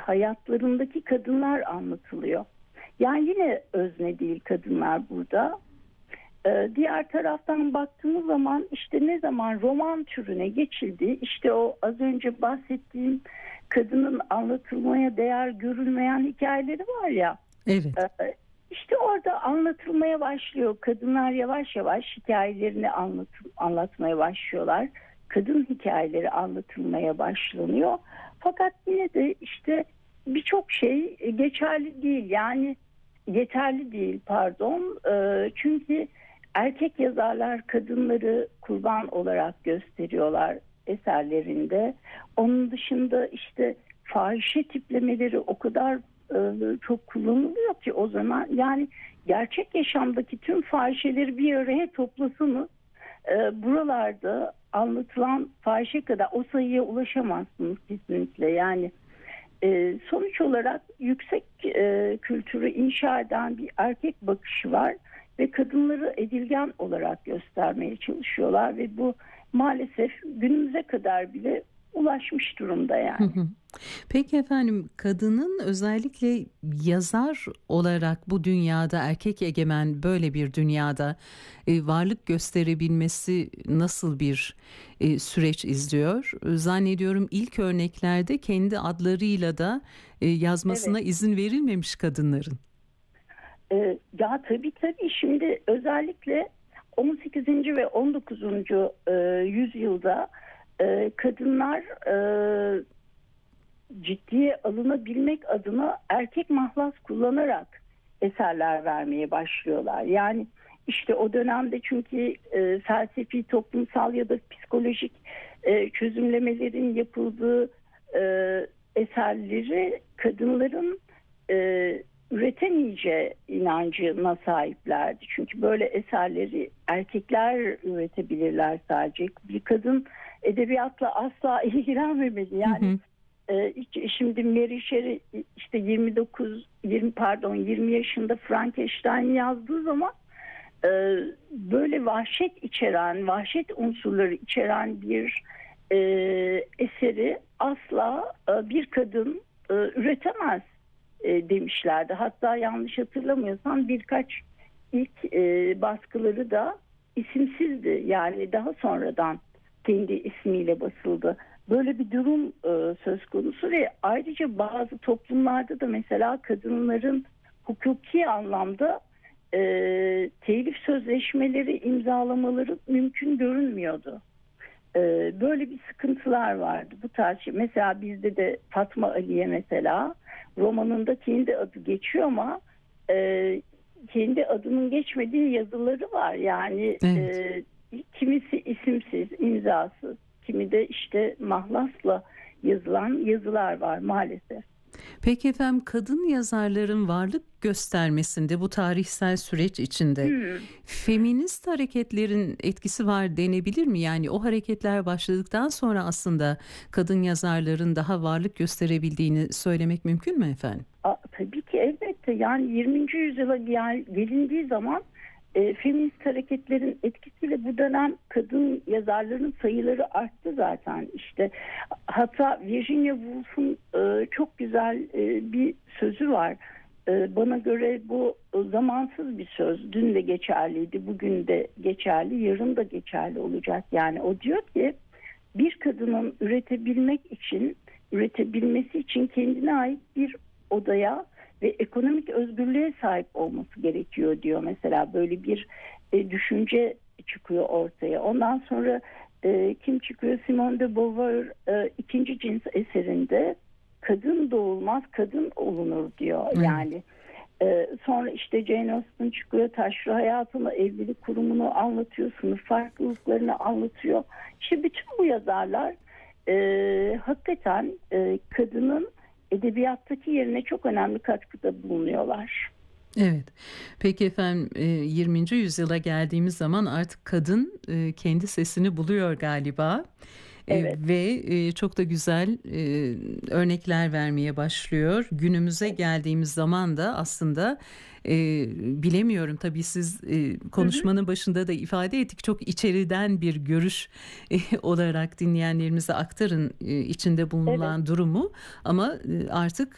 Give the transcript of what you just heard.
hayatlarındaki kadınlar anlatılıyor. Yani yine özne değil kadınlar burada. Diğer taraftan baktığımız zaman işte ne zaman roman türüne geçildi, işte o az önce bahsettiğim kadının anlatılmaya değer görülmeyen hikayeleri var ya. Evet. İşte orada anlatılmaya başlıyor. Kadınlar yavaş yavaş hikayelerini anlatmaya başlıyorlar. Kadın hikayeleri anlatılmaya başlanıyor. Fakat yine de işte birçok şey geçerli değil. Yani yeterli değil, pardon. Çünkü erkek yazarlar kadınları kurban olarak gösteriyorlar eserlerinde. Onun dışında işte fahişe tiplemeleri o kadar çok kullanılıyor ki o zaman, yani gerçek yaşamdaki tüm fahişeleri bir araya toplasanız buralarda anlatılan fahişe kadar o sayıya ulaşamazsınız kesinlikle. Yani sonuç olarak yüksek kültürü inşa eden bir erkek bakışı var ve kadınları edilgen olarak göstermeye çalışıyorlar ve bu maalesef günümüze kadar bile ulaşmış durumda yani. Peki efendim, kadının özellikle yazar olarak bu dünyada, erkek egemen böyle bir dünyada varlık gösterebilmesi nasıl bir süreç izliyor? Zannediyorum ilk örneklerde kendi adlarıyla da yazmasına izin verilmemiş kadınların. Ya tabii şimdi özellikle 18. ve 19. yüzyılda kadınlar ciddiye alınabilmek adına erkek mahlas kullanarak eserler vermeye başlıyorlar. Yani işte o dönemde çünkü felsefi, toplumsal ya da psikolojik çözümlemelerin yapıldığı eserleri kadınların üretemeyeceği inancına sahiplerdi. Çünkü böyle eserleri erkekler üretebilirler sadece. Bir kadın edebiyatla asla ilgilenmemeli. Yani şimdi Mary Shelley işte 20 yaşında Frankenstein yazdığı zaman böyle vahşet unsurları içeren bir eseri asla bir kadın üretemez demişlerdi. Hatta yanlış hatırlamıyorsam birkaç ilk baskıları da isimsizdi. Yani daha sonradan kendi ismiyle basıldı. Böyle bir durum söz konusu ve ayrıca bazı toplumlarda da mesela kadınların hukuki anlamda telif sözleşmeleri imzalamaları mümkün görünmüyordu. Böyle bir sıkıntılar vardı. Bu tarz şey. Mesela bizde de Fatma Ali'ye mesela romanında kendi adı geçiyor ama kendi adının geçmediği yazıları var. Yani kimisi isimsiz, imzasız, kimi de işte mahlasla yazılan yazılar var maalesef. Peki efendim, kadın yazarların varlık göstermesinde bu tarihsel süreç içinde feminist hareketlerin etkisi var denebilir mi? Yani o hareketler başladıktan sonra aslında kadın yazarların daha varlık gösterebildiğini söylemek mümkün mü efendim? Tabii ki elbette. Yani 20. yüzyıla gelindiği zaman feminist hareketlerin etkisiyle bu dönem kadın yazarların sayıları arttı zaten. İşte hatta Virginia Woolf'un çok güzel bir sözü var. Bana göre bu zamansız bir söz. Dün de geçerliydi, bugün de geçerli, yarın da geçerli olacak. Yani o diyor ki bir kadının üretebilmesi için kendine ait bir odaya ve ekonomik özgürlüğe sahip olması gerekiyor diyor. Mesela böyle bir düşünce çıkıyor ortaya. Ondan sonra kim çıkıyor? Simone de Beauvoir ikinci cins eserinde kadın doğulmaz, kadın olunur diyor. Yani sonra işte Jane Austen çıkıyor, taşra hayatını, evlilik kurumunu anlatıyor, sınıf farklılıklarını anlatıyor. İşte bütün bu yazarlar hakikaten kadının edebiyattaki yerine çok önemli katkıda bulunuyorlar. Evet. Peki efendim, 20. yüzyıla geldiğimiz zaman artık kadın kendi sesini buluyor galiba. Evet. Ve çok da güzel örnekler vermeye başlıyor. Günümüze geldiğimiz zaman da aslında bilemiyorum, tabii siz konuşmanın başında da ifade ettik, çok içeriden bir görüş olarak dinleyenlerimize aktarın içinde bulunan durumu, ama artık